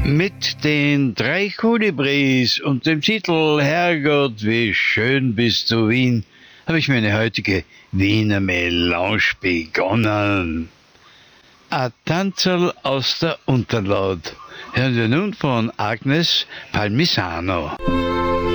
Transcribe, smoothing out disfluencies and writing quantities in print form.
Mit den drei Kolibris und dem Titel Herrgott, wie schön bist du Wien, habe ich meine heutige Wiener Melange begonnen. A Tanzerl aus der Unterlaut. Hören wir nun von Agnes Palmisano.